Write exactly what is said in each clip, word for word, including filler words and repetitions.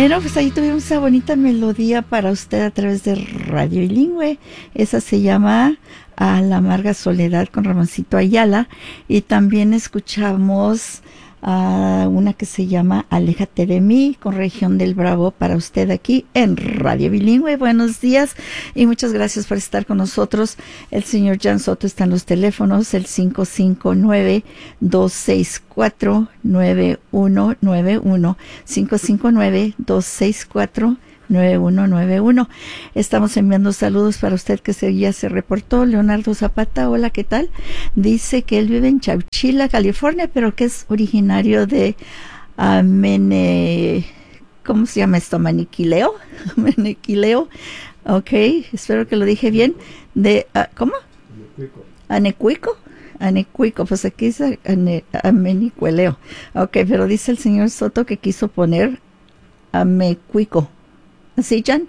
Bueno, pues ahí tuvimos esa bonita melodía para usted a través de Radio Bilingüe. Esa se llama A la amarga soledad con Ramoncito Ayala. Y también escuchamos a una que se llama Aléjate de mí con Región del Bravo para usted aquí en Radio Bilingüe. Buenos días y muchas gracias por estar con nosotros. El señor Jan Soto está en los teléfonos, el cinco cinco nueve, dos seis cuatro, nueve uno nueve uno, cinco cinco nueve, dos seis cuatro, nueve uno nueve uno. Estamos enviando saludos para usted que se, ya se reportó. Leonardo Zapata, hola, ¿qué tal? Dice que él vive en Chowchilla, California, pero que es originario de Amene, ¿cómo se llama esto? Maniquileo, Maniquileo, ok, espero que lo dije bien, de, uh, ¿cómo? Anecuico. Anecuico, pues aquí dice ane, Amenicueleo, ok, pero dice el señor Soto que quiso poner Amecuico. ¿Sí, Jan?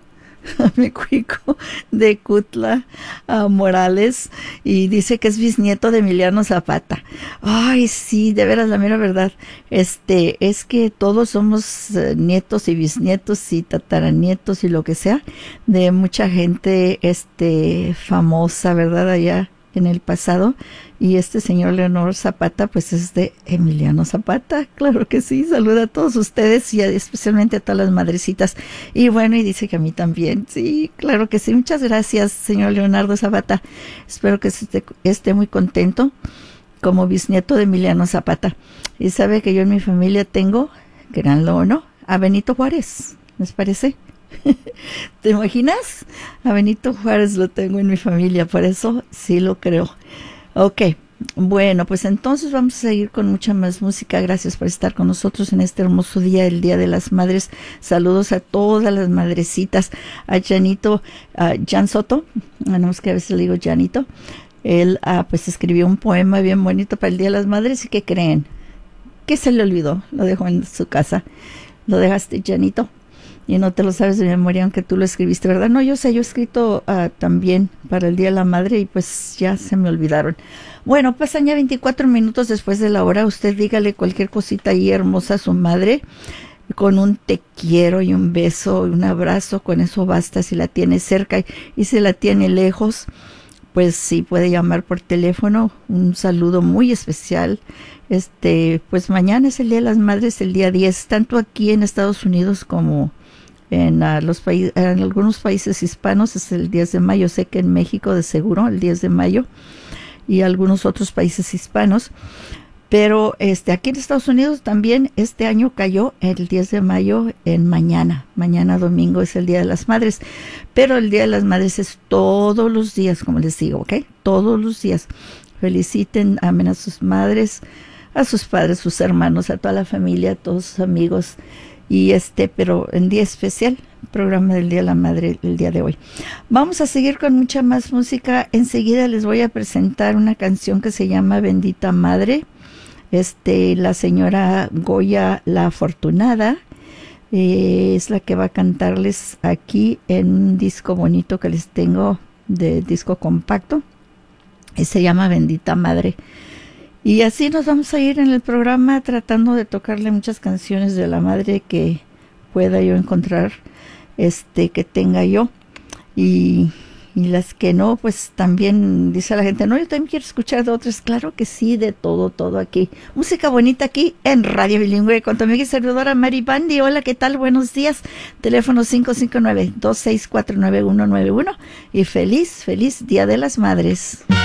Mecuico de Cutla uh, Morales, y dice que es bisnieto de Emiliano Zapata. Ay, sí, de veras, la mera verdad. Este, es que todos somos uh, nietos y bisnietos y tataranietos y lo que sea de mucha gente, este, famosa, ¿verdad? Allá en el pasado. Y este señor Leonor Zapata, pues es de Emiliano Zapata, claro que sí. Saluda a todos ustedes y a, especialmente a todas las madrecitas. Y bueno, y dice que a mí también, sí, claro que sí. Muchas gracias, señor Leonardo Zapata. Espero que esté, esté muy contento como bisnieto de Emiliano Zapata. Y sabe que yo en mi familia tengo, créanlo o no, a Benito Juárez, ¿les parece? ¿Te imaginas? A Benito Juárez lo tengo en mi familia, por eso sí lo creo. Ok, bueno, pues entonces vamos a seguir con mucha más música. Gracias por estar con nosotros en este hermoso día, el Día de las Madres. Saludos a todas las madrecitas, a Janito, a Jan Soto, no es que a veces le digo Janito. Él ah, pues escribió un poema bien bonito para el Día de las Madres. ¿Y qué creen? Que se le olvidó, lo dejó en su casa. Lo dejaste, Janito, y no te lo sabes de memoria, aunque tú lo escribiste, ¿verdad? No, yo sé, yo he escrito uh, también para el Día de la Madre y pues ya se me olvidaron. Bueno, pasan ya veinticuatro minutos después de la hora. Usted dígale cualquier cosita ahí hermosa a su madre, con un te quiero y un beso y un abrazo, con eso basta. Si la tiene cerca y, y si la tiene lejos, pues sí puede llamar por teléfono. Un saludo muy especial. Este, pues mañana es el Día de las Madres, el día diez, tanto aquí en Estados Unidos como en uh, los países, en algunos países hispanos es el diez de mayo. Sé que en México de seguro el diez de mayo y algunos otros países hispanos, pero este aquí en Estados Unidos también este año cayó el diez de mayo en mañana. Mañana domingo es el Día de las Madres, pero el Día de las Madres es todos los días, como les digo, ¿ok? Todos los días. Feliciten, amen a sus madres, a sus padres, sus hermanos, a toda la familia, a todos sus amigos. Y este, pero en día especial, programa del Día de la Madre el día de hoy. Vamos a seguir con mucha más música. Enseguida les voy a presentar una canción que se llama Bendita Madre. Este, la señora Goya La Afortunada eh, es la que va a cantarles aquí en un disco bonito que les tengo, de disco compacto, y se llama Bendita Madre. Y así nos vamos a ir en el programa tratando de tocarle muchas canciones de la madre que pueda yo encontrar, este, que tenga yo. Y, y las que no, pues también dice la gente, no, yo también quiero escuchar de otras. Claro que sí, de todo, todo aquí. Música bonita aquí en Radio Bilingüe con tu amiga y servidora Mary Bandy. Hola, ¿qué tal? Buenos días. Teléfono cinco cinco nueve, dos seis cuatro, nueve uno nueve uno. Y feliz, feliz Día de las Madres.